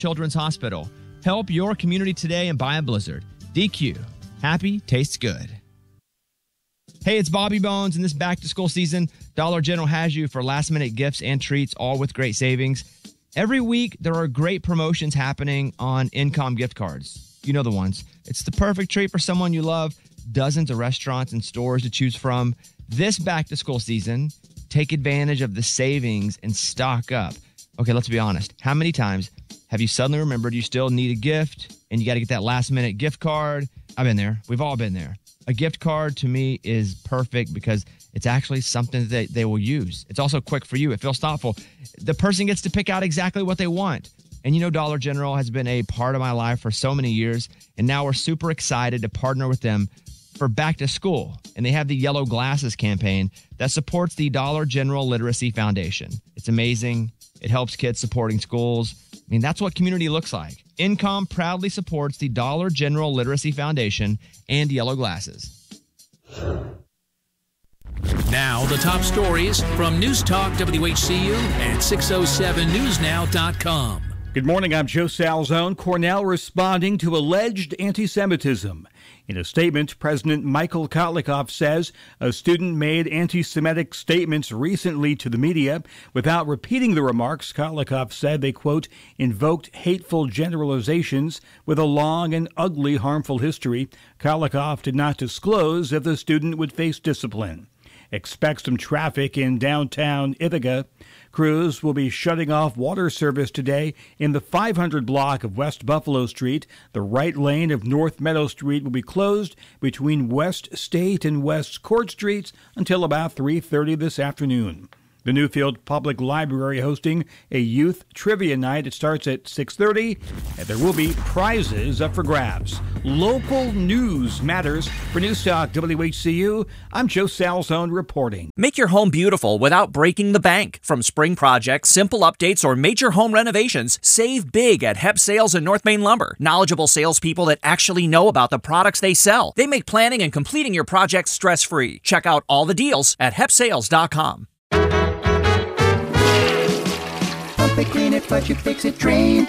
Children's Hospital. Help your community today and buy a Blizzard. DQ. Happy tastes good. Hey, it's Bobby Bones, and this back-to-school season, Dollar General has you for last-minute gifts and treats, all with great savings. Every week, there are great promotions happening on Incom gift cards. You know the ones. It's the perfect treat for someone you love. Dozens of restaurants and stores to choose from. This back-to-school season, take advantage of the savings and stock up. Okay, let's be honest. How many times have you suddenly remembered you still need a gift and you got to get that last-minute gift card? I've been there. We've all been there. A gift card to me is perfect because it's actually something that they will use. It's also quick for you. It feels thoughtful. The person gets to pick out exactly what they want. And you know, Dollar General has been a part of my life for so many years. And now we're super excited to partner with them for back to school. And they have the Yellow Glasses campaign that supports the Dollar General Literacy Foundation. It's amazing. It helps kids supporting schools. I mean, that's what community looks like. Incom proudly supports the Dollar General Literacy Foundation and Yellow Glasses. Now, the top stories from News Talk WHCU and 607newsnow.com. Good morning, I'm Joe Salzone. Cornell responding to alleged anti-Semitism. In a statement, President Michael Kotlikoff says a student made anti-Semitic statements recently to the media. Without repeating the remarks, Kotlikoff said they, quote, invoked hateful generalizations with a long and ugly harmful history. Kotlikoff did not disclose if the student would face discipline. Expect some traffic in downtown Ithaca. Crews will be shutting off water service today in the 500 block of West Buffalo Street. The right lane of North Meadow Street will be closed between West State and West Court Streets until about 3:30 this afternoon. The Newfield Public Library hosting a youth trivia night. It starts at 6:30, and there will be prizes up for grabs. Local news matters. For News Talk WHCU, I'm Joe Salzone reporting. Make your home beautiful without breaking the bank. From spring projects, simple updates, or major home renovations, save big at Hep Sales and North Main Lumber. Knowledgeable salespeople that actually know about the products they sell. They make planning and completing your projects stress-free. Check out all the deals at hepsales.com. Pump it, clean it, flush it, fix it, drain.